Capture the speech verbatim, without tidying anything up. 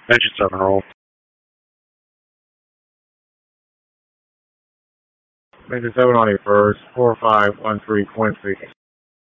Engine seven roll. Engine seven on your first, four five one three Quincy.